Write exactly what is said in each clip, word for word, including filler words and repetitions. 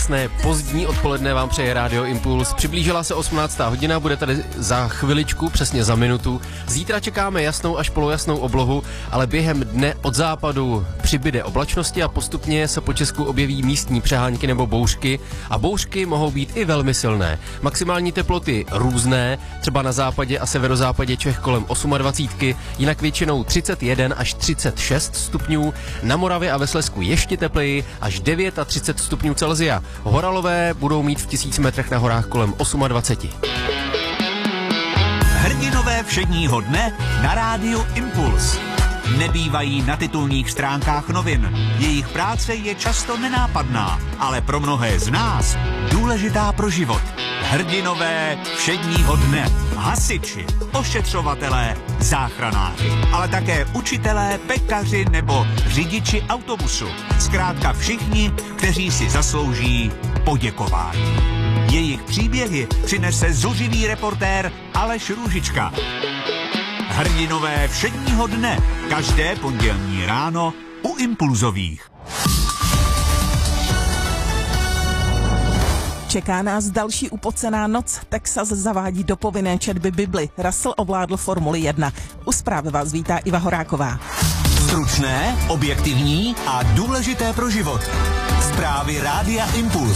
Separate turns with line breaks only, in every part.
Krásné pozdní odpoledne vám přeje Rádio Impuls. Přiblížila se osmnáctá hodina, bude tady za chviličku, přesně za minutu. Zítra čekáme jasnou až polojasnou oblohu, ale během dne od západu přibyde oblačnosti a postupně se po Česku objeví místní přehánky nebo bouřky. A bouřky mohou být i velmi silné. Maximální teploty různé, třeba na západě a severozápadě Čech kolem dvacet osm, jinak většinou třicet jedna až třicet šest stupňů, na Moravě a ve Slezsku ještě tepleji až třicet devět stupňů Celsia. Horalové budou mít v tisíci metrech na horách kolem dvacet osm.
Hrdinové všedního dne na Rádiu Impuls. Nebývají na titulních stránkách novin. Jejich práce je často nenápadná, ale pro mnohé z nás důležitá pro život. Hrdinové všedního dne. Hasiči, ošetřovatelé, záchranáři, ale také učitelé, pekaři nebo řidiči autobusu. Zkrátka všichni, kteří si zaslouží poděkování. Jejich příběhy přinese zuřivý reportér Aleš Růžička. Hrdinové všedního dne, každé pondělní ráno u Impulzových.
Čeká nás další upocená noc. Texas zavádí do povinné četby Bibli. Russell ovládl Formuli jedna. U zprávy vás vítá Iva Horáková.
Stručné, objektivní a důležité pro život. Zprávy Rádia Impuls.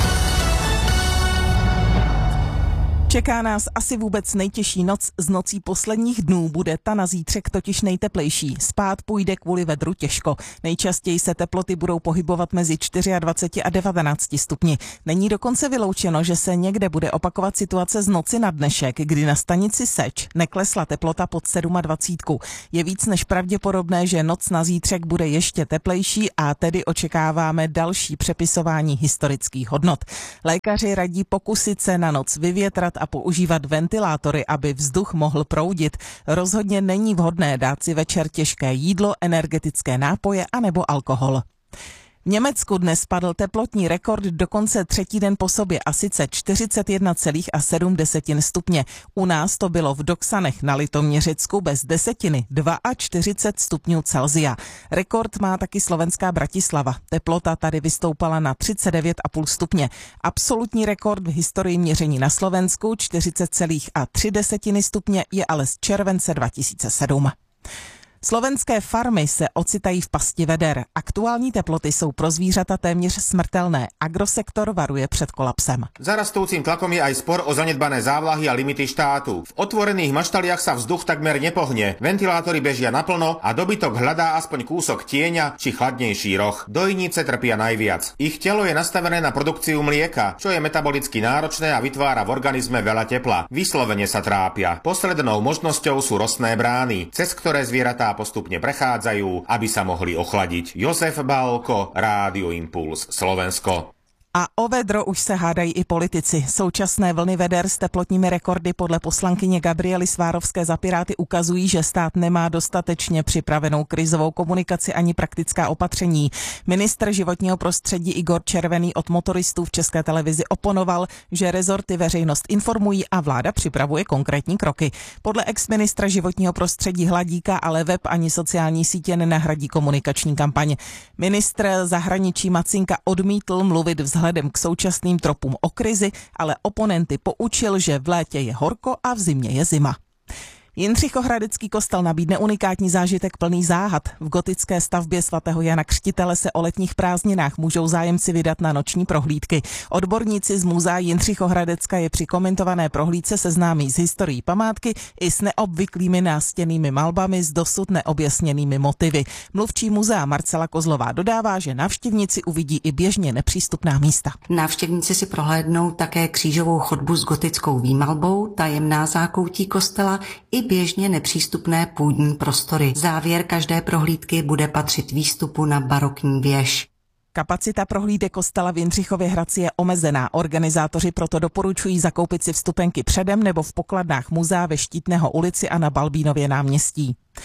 Čeká nás asi vůbec nejtěžší noc z nocí posledních dnů, bude ta na zítřek totiž nejteplejší. Spát půjde kvůli vedru těžko. Nejčastěji se teploty budou pohybovat mezi dvacet čtyři a devatenáct stupni. Není dokonce vyloučeno, že se někde bude opakovat situace z noci na dnešek, kdy na stanici Seč neklesla teplota pod dvacet sedm. Je víc než pravděpodobné, že noc na zítřek bude ještě teplejší a tedy očekáváme další přepisování historických hodnot. Lékaři radí pokusit se na noc vyvětrat a používat ventilátory, aby vzduch mohl proudit. Rozhodně není vhodné dát si večer těžké jídlo, energetické nápoje anebo alkohol. V Německu dnes padl teplotní rekord dokonce třetí den po sobě a sice čtyřicet jedna celá sedm stupně. U nás to bylo v Doksanech na Litoměřicku bez desetiny čtyřicet dva stupňů Celsia. Rekord má taky slovenská Bratislava. Teplota tady vystoupala na třicet devět celá pět stupně. Absolutní rekord v historii měření na Slovensku čtyřicet celá tři stupně je ale z července dva tisíce sedm. Slovenské farmy se ocitají v pasti veder. Aktuální teploty jsou pro zvířata téměř smrtelné. Agrosektor varuje před kolapsem.
Za rastúcim tlakom je aj spor o zanedbané závlahy a limity štátu. V otvorených maštaliach sa vzduch takmer nepohne. Ventilátory bežia naplno a dobytok hľadá aspoň kúsok tieňa či chladnejší roh. Dojnice trpia najviac. Ich telo je nastavené na produkciu mlieka, čo je metabolicky náročné a vytvára v organizme veľa tepla. Vyslovene sa trápia. Poslednou možnosťou sú rostné brány, cez ktoré zvieratá postupne prechádzajú, aby sa mohli ochladiť. Jozef Bálko, Rádio Impuls, Slovensko.
A o vedro už se hádají i politici. Současné vlny veder s teplotními rekordy podle poslankyně Gabriely Svárovské za Piráty ukazují, že stát nemá dostatečně připravenou krizovou komunikaci ani praktická opatření. Ministr životního prostředí Igor Červený od motoristů v České televizi oponoval, že rezorty veřejnost informují a vláda připravuje konkrétní kroky. Podle exministra životního prostředí Hladíka ale web ani sociální sítě nenahradí komunikační kampaň. Ministr zahraničí Macinka odmítl mluvit vzhledem Vzhledem k současným tropům o krizi, ale oponenty poučil, že v létě je horko a v zimě je zima. Jindřichohradecký kostel nabídne unikátní zážitek plný záhad. V gotické stavbě svatého Jana Křtitele se o letních prázdninách můžou zájemci vydat na noční prohlídky. Odborníci z muzea Jindřichohradecka je při komentované prohlídce seznámí s historií památky i s neobvyklými nástěnnými malbami s dosud neobjasněnými motivy. Mluvčí muzea Marcela Kozlová dodává, že návštěvníci uvidí i běžně nepřístupná místa.
Návštěvníci si prohlédnou také křížovou chodbu s gotickou výmalbou, tajemná zákoutí kostela i běžně nepřístupné půdní prostory. Závěr každé prohlídky bude patřit výstupu na barokní věž.
Kapacita prohlídek kostela v Jindřichově Hradci je omezená. Organizátoři proto doporučují zakoupit si vstupenky předem nebo v pokladnách muzea ve Štítného ulici a na Balbínově náměstí.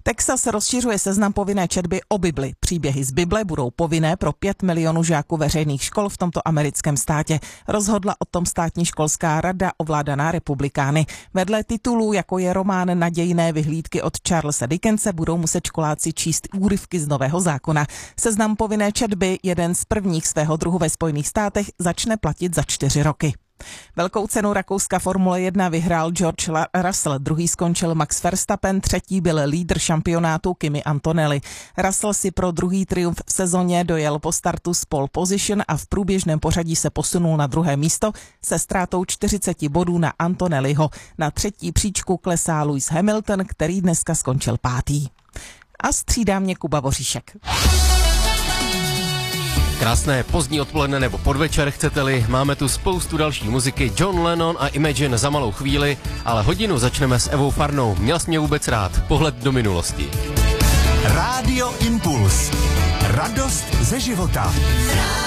Texas rozšiřuje seznam povinné četby o Bibli. Příběhy z Bible budou povinné pro pět milionů žáků veřejných škol v tomto americkém státě. Rozhodla o tom státní školská rada ovládaná republikány. Vedle titulů, jako je román Nadějné vyhlídky od Charlesa Dickense, budou muset školáci číst úryvky z Nového zákona. Seznam povinné četby, jeden z prvních svého druhu ve Spojených státech, začne platit za čtyři roky. Velkou cenu Rakouska Formule jedna vyhrál George Russell, druhý skončil Max Verstappen, třetí byl lídr šampionátu Kimi Antonelli. Russell si pro druhý triumf v sezóně dojel po startu z pole position a v průběžném pořadí se posunul na druhé místo se ztrátou čtyřicet bodů na Antonelliho. Na třetí příčku klesá Lewis Hamilton, který dneska skončil pátý. A střídá mě Kuba Voříšek.
Krásné pozdní odpoledne nebo podvečer, chcete-li, máme tu spoustu další muziky, John Lennon a Imagine za malou chvíli, ale hodinu začneme s Evou Farnou. Měl jsi mě vůbec rád? Pohled do minulosti.
Rádio Impuls. Radost ze života.